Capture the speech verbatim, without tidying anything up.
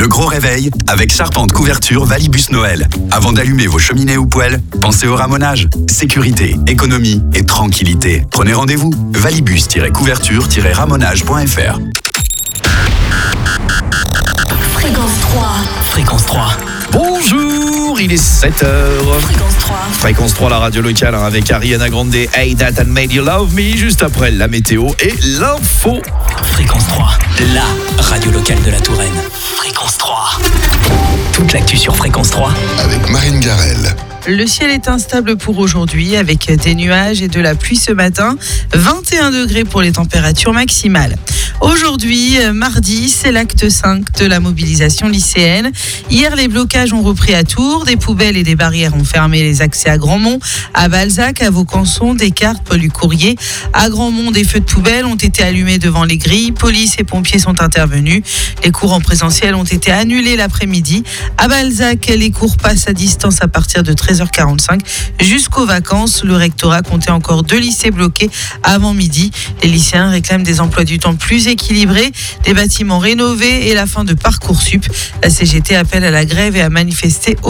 Le gros réveil avec charpente couverture Valibus Noël. Avant d'allumer vos cheminées ou poêles, pensez au ramonage. Sécurité, économie et tranquillité. Prenez rendez-vous. valibus-couverture-ramonage point f r. Fréquence trois. Fréquence trois. Bonjour, il est sept heures. Fréquence trois. Fréquence trois, la radio locale, hein, avec Ariana Grande, Hey That and Made You Love Me, juste après la météo et l'info. Fréquence trois, la radio locale de la Touraine. Fréquence trois. Toute l'actu sur Fréquence trois. Avec Marine Garel. Le ciel est instable pour aujourd'hui avec des nuages et de la pluie ce matin. vingt et un degrés pour les températures maximales. Aujourd'hui, mardi, c'est l'acte cinq de la mobilisation lycéenne. Hier, les blocages ont repris à Tours. Des poubelles et des barrières ont fermé les accès à Grandmont, à Balzac, à Vaucanson, Descartes, Paul-Courrier. À Grandmont, des feux de poubelles ont été allumés devant les grilles. Police et pompiers sont intervenus. Les cours en présentiel ont été annulés l'après-midi. À Balzac, les cours passent à distance à partir de treize heures quarante-cinq jusqu'aux vacances. Le rectorat comptait encore deux lycées bloqués avant midi. Les lycéens réclament des emplois du temps plus équilibrés, des bâtiments rénovés et la fin de Parcoursup. La C G T appelle à la grève et à manifester